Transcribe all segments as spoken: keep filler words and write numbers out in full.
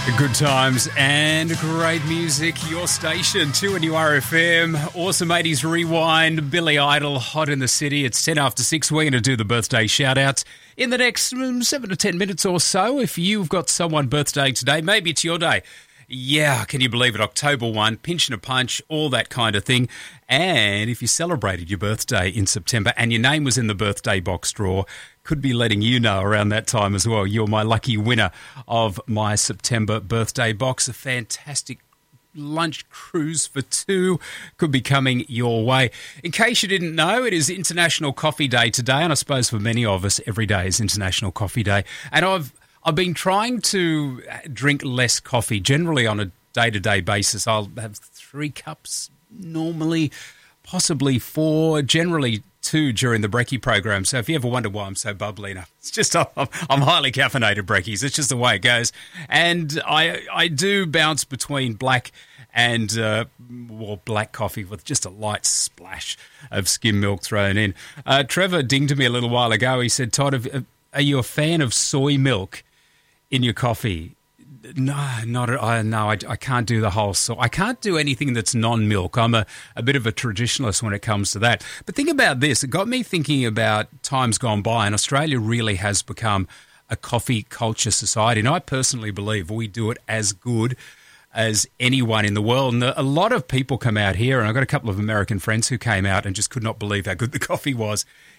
Good times and great music. Your station, two N U R F M. Awesome eighties rewind. Billy Idol, Hot in the City. It's ten after six. We're going to do the birthday shout-outs in the next um, seven to ten minutes or so. If you've got someone birthday today, maybe it's your day. Yeah, can you believe it? October first, pinch and a punch, all that kind of thing. And if you celebrated your birthday in September and your name was in the birthday box draw, could be letting you know around that time as well. You're my lucky winner of my September birthday box. A fantastic lunch cruise for two could be coming your way. In case you didn't know, it is International Coffee Day today, and I suppose for many of us, every day is International Coffee Day. And I've I've been trying to drink less coffee, generally on a day-to-day basis. I'll have three cups normally, possibly four, generally two during the brekkie program. So if you ever wonder why I'm so bubbly, no, it's just I'm, I'm highly caffeinated brekkies. It's just the way it goes. And I I do bounce between black and uh, well, black coffee with just a light splash of skim milk thrown in. Uh, Trevor dinged me a little while ago. He said, Todd, are you a fan of soy milk in your coffee? No, not at I no, I, I can't do the whole so I can't do anything that's non-milk. I'm a, a bit of a traditionalist when it comes to that. But think about this. It got me thinking about times gone by, and Australia really has become a coffee culture society. And I personally believe we do it as good as anyone in the world. And a lot of people come out here, and I've got a couple of American friends who came out and just could not believe how good the coffee was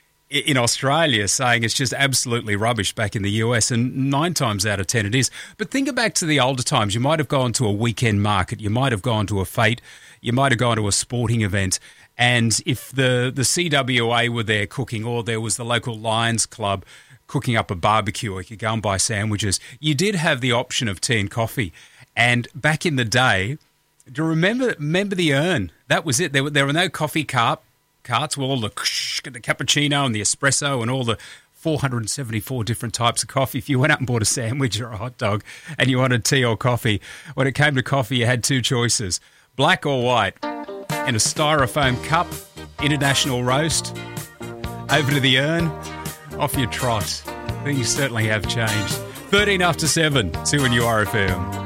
in Australia, saying it's just absolutely rubbish back in the U S, and nine times out of ten it is. But think back to the older times. You might have gone to a weekend market, you might have gone to a fete, you might have gone to a sporting event, and if the, the C W A were there cooking, or there was the local Lions Club cooking up a barbecue, or you could go and buy sandwiches, you did have the option of tea and coffee. And back in the day, do you remember, remember the urn? That was it. There were, there were no coffee carp. carts with all the, the cappuccino and the espresso and all the four hundred seventy-four different types of coffee. If you went out and bought a sandwich or a hot dog and you wanted tea or coffee, when it came to coffee, you had two choices, black or white, in a styrofoam cup, international roast, over to the urn, off your trot. Things certainly have changed. thirteen after seven, two N U R F M.